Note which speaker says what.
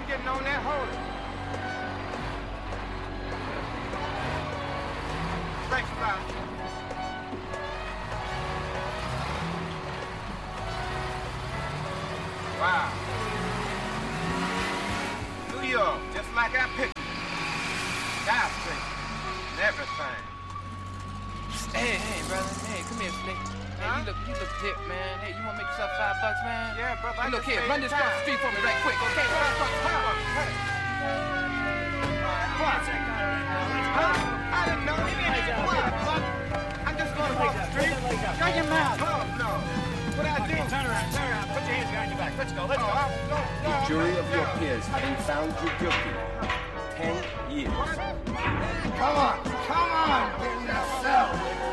Speaker 1: getting on that holy. Thanks, Bob. Wow. New York, just like I picked it. Skyscraper and everything.
Speaker 2: Hey, brother. Hey, come here, Slick. Hey, you look hip, man. Hey, you wanna make yourself $5, man?
Speaker 1: Yeah, brother.
Speaker 2: Hey, look here, run this across the street for me right quick, okay?
Speaker 1: What? I didn't know. What? I'm just gonna walk the street. Shut your mouth. Oh, no. What I do? Turn around. Put your hands behind your back. Let's go.
Speaker 3: The jury of your peers having found you guilty. 10 years.
Speaker 1: Come on. Get in that cell.